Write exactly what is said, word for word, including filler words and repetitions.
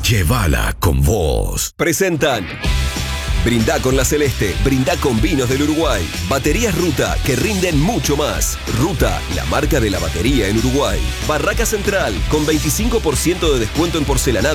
Llévala con vos. Presentan Brindá con la Celeste, brindá con vinos del Uruguay. Baterías Ruta, que rinden mucho más. Ruta, la marca de la batería en Uruguay. Barraca Central, con veinticinco por ciento de descuento en porcelanato